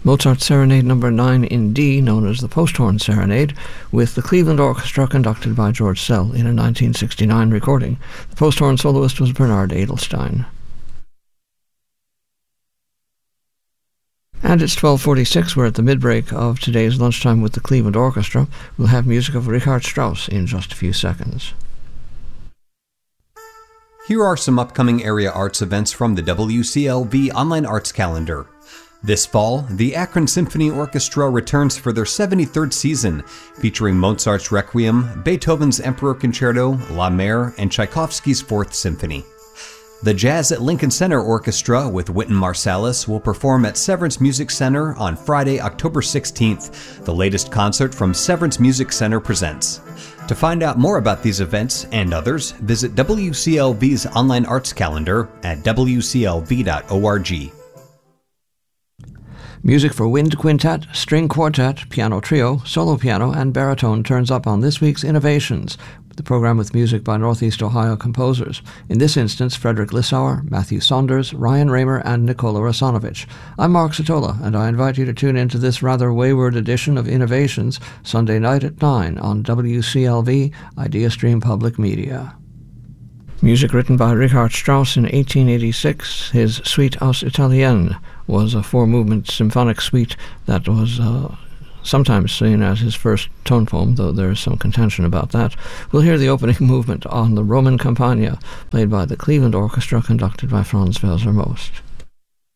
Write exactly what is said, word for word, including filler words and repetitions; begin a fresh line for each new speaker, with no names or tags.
Mozart's Serenade number nine in D, known as the Posthorn Serenade, with the Cleveland Orchestra conducted by George Szell in a nineteen sixty-nine recording. The posthorn soloist was Bernard Edelstein. And it's twelve forty-six. We're at the mid-break of today's Lunchtime with the Cleveland Orchestra. We'll have music of Richard Strauss in just a few seconds.
Here are some upcoming area arts events from the W C L V Online Arts Calendar. This fall, the Akron Symphony Orchestra returns for their seventy-third season, featuring Mozart's Requiem, Beethoven's Emperor Concerto, La Mer, and Tchaikovsky's Fourth Symphony. The Jazz at Lincoln Center Orchestra with Wynton Marsalis will perform at Severance Music Center on Friday, October sixteenth, the latest concert from Severance Music Center presents. To find out more about these events and others, visit W C L V's online arts calendar at w c l v dot org.
Music for wind quintet, string quartet, piano trio, solo piano, and baritone turns up on this week's Innovations, the program with music by Northeast Ohio composers. In this instance, Frederick Lissauer, Matthew Saunders, Ryan Raymer, and Nikola Rasanovich. I'm Mark Satola, and I invite you to tune into this rather wayward edition of Innovations Sunday night at nine on W C L V, IdeaStream Public Media. Music written by Richard Strauss in eighteen eighty-six, his Suite aus Italien was a four-movement symphonic suite that was uh, sometimes seen as his first tone poem, though there is some contention about that. We'll hear the opening movement on the Roman Campagna, played by the Cleveland Orchestra, conducted by Franz Welser Most.